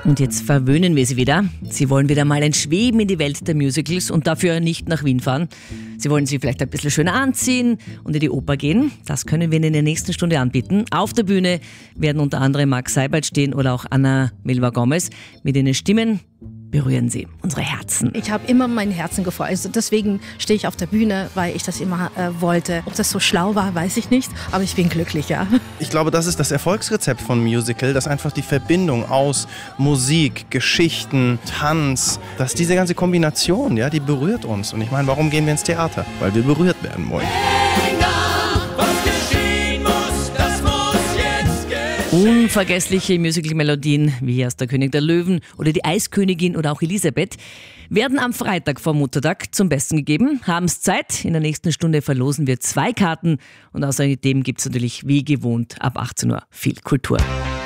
Und jetzt verwöhnen wir Sie wieder. Sie wollen wieder mal ein Schweben in die Welt der Musicals und dafür nicht nach Wien fahren. Sie wollen sich vielleicht ein bisschen schöner anziehen und in die Oper gehen. Das können wir Ihnen in der nächsten Stunde anbieten. Auf der Bühne werden unter anderem Marc Seibert stehen oder auch Ana Milva Gomez. Mit ihren Stimmen berühren Sie unsere Herzen. Ich habe immer mein Herzen gefreut. Also deswegen stehe ich auf der Bühne, weil ich das immer wollte. Ob das so schlau war, weiß ich nicht, aber ich bin glücklich, ja. Ich glaube, das ist das Erfolgsrezept von Musical, dass einfach die Verbindung aus Musik, Geschichten, Tanz, dass diese ganze Kombination, ja, die berührt uns. Und ich meine, warum gehen wir ins Theater? Weil wir berührt werden wollen. Unvergessliche Musical-Melodien wie hier aus Der König der Löwen oder Die Eiskönigin oder auch Elisabeth werden am Freitag vor Muttertag zum Besten gegeben. Haben's Zeit. In der nächsten Stunde verlosen wir 2 Karten und außerdem gibt es natürlich wie gewohnt ab 18 Uhr viel Kultur.